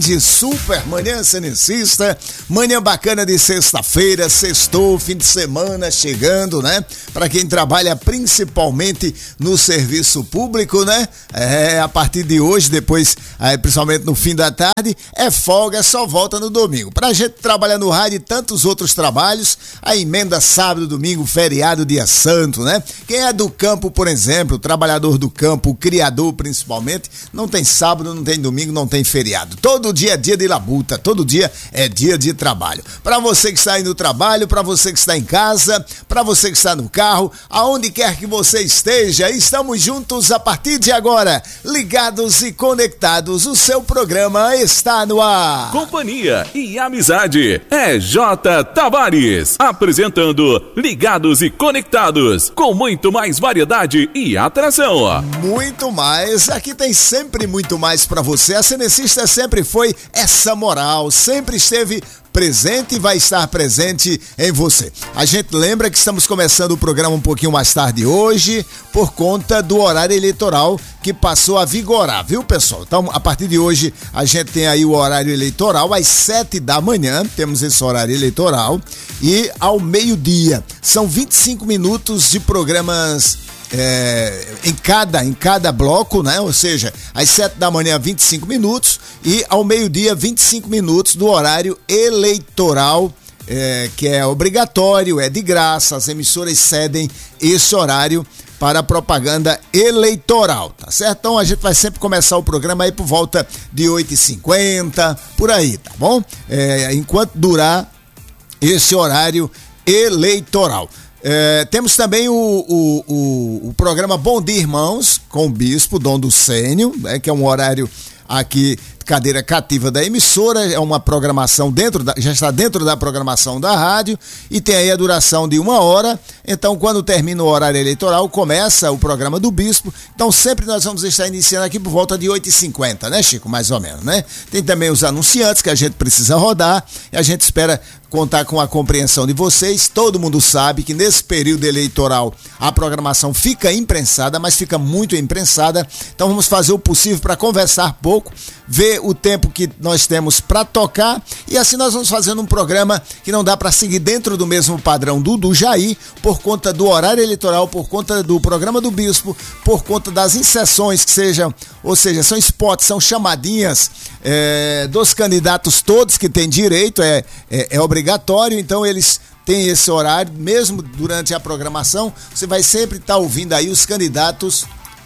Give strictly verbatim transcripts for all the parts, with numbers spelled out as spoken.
De super manhã cenecista, manhã bacana de sexta-feira, sextou, fim de semana chegando, né? Para quem trabalha principalmente no serviço público, né? É, a partir de hoje, depois, aí, principalmente no fim da tarde, é folga, só volta no domingo. Pra gente trabalhar no rádio e tantos outros trabalhos, a emenda sábado, domingo, feriado, dia santo, né? Quem é do campo, por exemplo, o trabalhador do campo, o criador principalmente, não tem sábado, não tem domingo, não tem feriado. Todo dia é dia de labuta, todo dia é dia de trabalho. Para você que está aí no trabalho, para você que está em casa, para você que está no carro, aonde quer que você esteja, estamos juntos a partir de agora, ligados e conectados. O seu programa está no ar. Companhia e amizade é J. Tavares, apresentando Ligados e Conectados, com muito mais variedade e atração. Muito mais, aqui tem sempre muito mais para você. A Cenecista sempre foi essa moral, sempre esteve presente e vai estar presente em você. A gente lembra que estamos começando o programa um pouquinho mais tarde hoje, por conta do horário eleitoral que passou a vigorar, viu, pessoal? Então, a partir de hoje, a gente tem aí o horário eleitoral às sete da manhã, temos esse horário eleitoral, e ao meio-dia. São vinte e cinco minutos de programas É, em cada em cada bloco, né? Ou seja, às sete da manhã vinte e cinco minutos e ao meio-dia vinte e cinco minutos do horário eleitoral, é, que é obrigatório, é de graça, as emissoras cedem esse horário para a propaganda eleitoral, tá certo? Então a gente vai sempre começar o programa aí por volta de oito e cinquenta, por aí, tá bom? É, enquanto durar esse horário eleitoral. É, temos também o, o, o, o programa Bom Dia Irmãos, com o Bispo Dom Ducênio, né, que é um horário aqui, cadeira cativa da emissora, é uma programação dentro da, já está dentro da programação da rádio e tem aí a duração de uma hora. Então, quando termina o horário eleitoral, começa o programa do Bispo. Então, sempre nós vamos estar iniciando aqui por volta de oito e cinquenta, né, Chico? Mais ou menos, né? Tem também os anunciantes que a gente precisa rodar e a gente espera contar com a compreensão de vocês. Todo mundo sabe que nesse período eleitoral a programação fica imprensada, mas fica muito imprensada. Então vamos fazer o possível para conversar pouco, ver o tempo que nós temos para tocar e assim nós vamos fazendo um programa que não dá para seguir dentro do mesmo padrão do, do Jair, por conta do horário eleitoral, por conta do programa do Bispo, por conta das inserções que sejam, ou seja, são spots, são chamadinhas é, dos candidatos todos que têm direito, é, é, é obrigatório, então eles têm esse horário, mesmo durante a programação, você vai sempre estar tá ouvindo aí os candidatos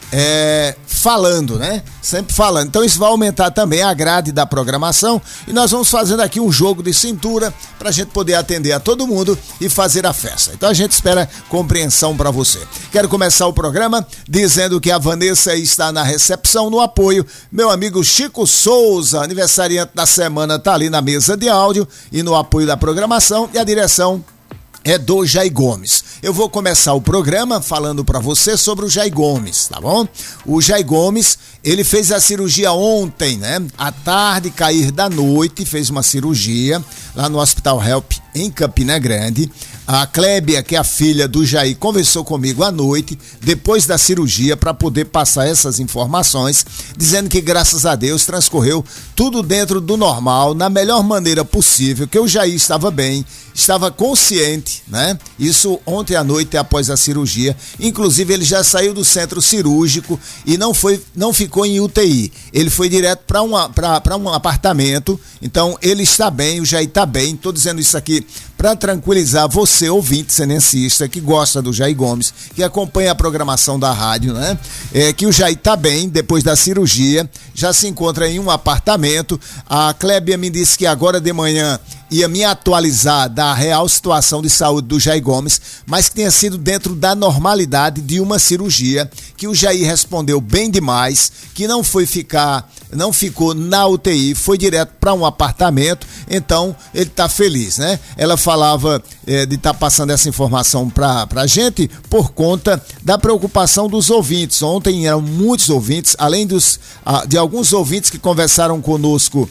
É, falando, né? Sempre falando. Então isso vai aumentar também a grade da programação e nós vamos fazendo aqui um jogo de cintura pra gente poder atender a todo mundo e fazer a festa. Então a gente espera compreensão pra você. Quero começar o programa dizendo que a Vanessa está na recepção, no apoio. Meu amigo Chico Souza, aniversariante da semana, tá ali na mesa de áudio e no apoio da programação, e a direção é do Jair Gomes. Eu vou começar o programa falando para você sobre o Jair Gomes, tá bom? O Jair Gomes, ele fez a cirurgia ontem, né? À tarde, cair da noite, fez uma cirurgia lá no Hospital Help em Campina Grande. A Clébia, que é a filha do Jair, conversou comigo à noite, depois da cirurgia, para poder passar essas informações, dizendo que, graças a Deus, transcorreu tudo dentro do normal, na melhor maneira possível, que o Jair estava bem, estava consciente, né? Isso ontem à noite, após a cirurgia. Inclusive, ele já saiu do centro cirúrgico e não foi, não ficou em U T I. Ele foi direto para uma, para um apartamento. Então, ele está bem, o Jair está bem. Estou dizendo isso aqui para tranquilizar você, ouvinte cenecista, que gosta do Jair Gomes, que acompanha a programação da rádio, né? É, que o Jair tá bem, depois da cirurgia, já se encontra em um apartamento. A Clébia me disse que agora de manhã ia me atualizar da real situação de saúde do Jair Gomes, mas que tenha sido dentro da normalidade de uma cirurgia, que o Jair respondeu bem demais, que não foi ficar, não ficou na U T I, foi direto para um apartamento, então ele tá feliz, né? Ela falava é, de estar tá passando essa informação pra, pra gente por conta da preocupação dos ouvintes. Ontem eram muitos ouvintes, além dos, de alguns ouvintes que conversaram conosco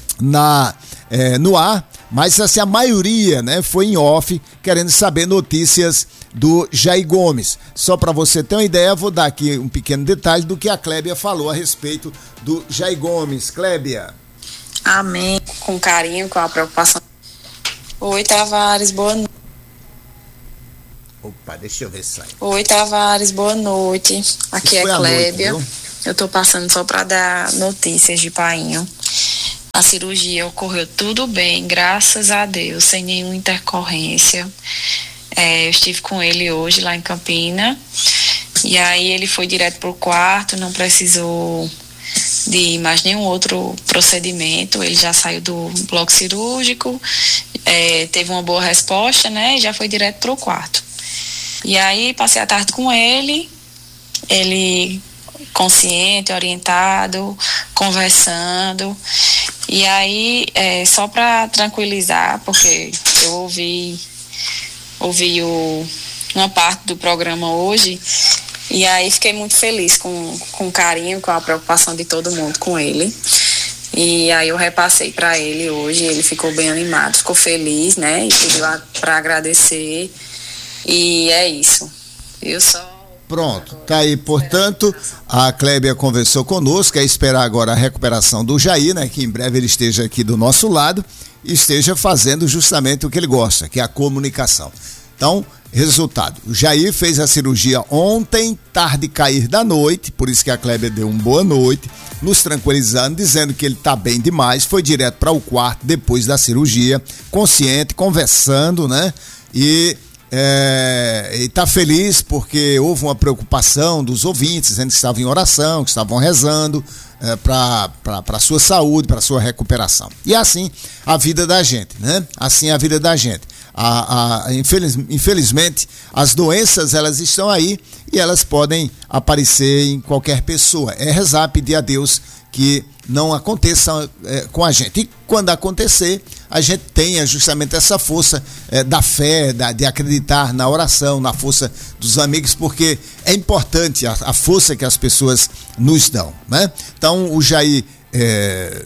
na, é, no ar, mas assim, a maioria, né, foi em off, querendo saber notícias do Jair Gomes. Só para você ter uma ideia, vou dar aqui um pequeno detalhe do que a Clébia falou a respeito do Jair Gomes. Clébia. Amém. Com carinho, com a preocupação. Oi, Tavares, boa noite. Opa, deixa eu ver se sai. Oi, Tavares, boa noite. Aqui é Clébia. Noite, eu tô passando só para dar notícias de Painho. A cirurgia ocorreu tudo bem, graças a Deus, sem nenhuma intercorrência. É, eu estive com ele hoje lá em Campina. E aí ele foi direto pro quarto, não precisou de mais nenhum outro procedimento. Ele já saiu do bloco cirúrgico, é, teve uma boa resposta, né? E já foi direto pro quarto. E aí passei a tarde com ele, ele consciente, orientado, conversando. E aí, é, só para tranquilizar, porque eu ouvi, ouvi o, uma parte do programa hoje, e aí fiquei muito feliz com, com o carinho, com a preocupação de todo mundo com ele. E aí eu repassei para ele hoje, ele ficou bem animado, ficou feliz, né? E pediu para agradecer. E é isso. Eu só... Pronto, tá aí, portanto, a Clébia conversou conosco, é esperar agora a recuperação do Jair, né, que em breve ele esteja aqui do nosso lado e esteja fazendo justamente o que ele gosta, que é a comunicação. Então, resultado, o Jair fez a cirurgia ontem, tarde cair da noite, por isso que a Clébia deu uma boa noite, nos tranquilizando, dizendo que ele tá bem demais, foi direto para o quarto depois da cirurgia, consciente, conversando, né, e... É, e está feliz porque houve uma preocupação dos ouvintes, dizendo que estavam em oração, que estavam rezando é, para a sua saúde, para a sua recuperação. E assim a vida da gente, né? Assim a vida da gente. A, a, infeliz, infelizmente, as doenças elas estão aí e elas podem aparecer em qualquer pessoa. É rezar, pedir a Deus que não aconteça é, com a gente. E quando acontecer, a gente tenha justamente essa força é, da fé, da, de acreditar na oração, na força dos amigos, porque é importante a, a força que as pessoas nos dão, né? Então, o Jair, é,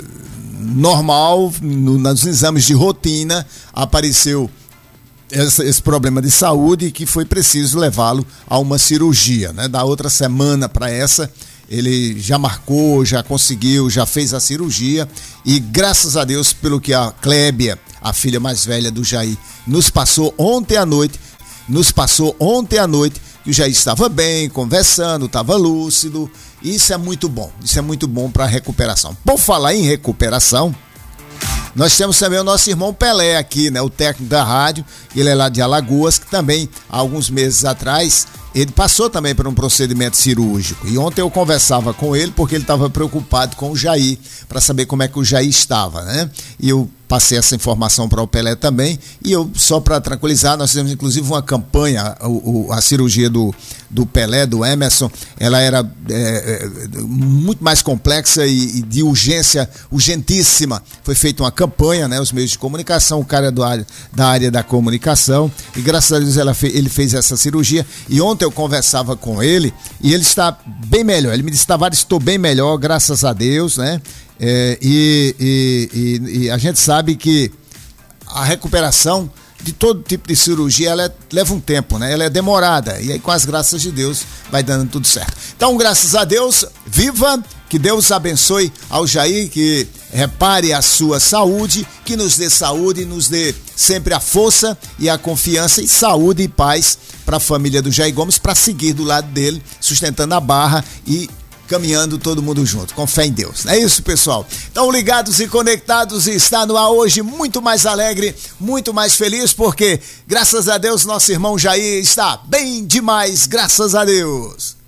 normal, no, nos exames de rotina, apareceu esse, esse problema de saúde que foi preciso levá-lo a uma cirurgia, né? Da outra semana para essa, ele já marcou, já conseguiu, já fez a cirurgia e graças a Deus pelo que a Clébia, a filha mais velha do Jair, nos passou ontem à noite, nos passou ontem à noite que o Jair estava bem, conversando, estava lúcido, e isso é muito bom, isso é muito bom para a recuperação. Por falar em recuperação, nós temos também o nosso irmão Pelé aqui, né, o técnico da rádio, ele é lá de Alagoas, que também, há alguns meses atrás, ele passou também por um procedimento cirúrgico. E ontem eu conversava com ele porque ele estava preocupado com o Jair, para saber como é que o Jair estava, né? E eu passei essa informação para o Pelé também. E eu, só para tranquilizar, nós fizemos inclusive uma campanha, o, o, a cirurgia do, do Pelé, do Emerson, ela era é, muito mais complexa e, e de urgência, urgentíssima. Foi feita uma campanha, né? Os meios de comunicação, o cara é do área, da área da comunicação. E graças a Deus ela fe, ele fez essa cirurgia. E ontem eu conversava com ele e ele está bem melhor. Ele me disse, Tavares, estou bem melhor, graças a Deus, né? É, e, e, e, e a gente sabe que a recuperação de todo tipo de cirurgia, ela é, leva um tempo, né? Ela é demorada. E aí, com as graças de Deus, vai dando tudo certo. Então, graças a Deus, viva! Que Deus abençoe ao Jair, que repare a sua saúde, que nos dê saúde, nos dê sempre a força e a confiança e saúde e paz para a família do Jair Gomes, para seguir do lado dele, sustentando a barra e caminhando todo mundo junto, com fé em Deus. É isso, pessoal. Então, ligados e conectados, está no ar hoje muito mais alegre, muito mais feliz, porque, graças a Deus, nosso irmão Jair está bem demais, graças a Deus.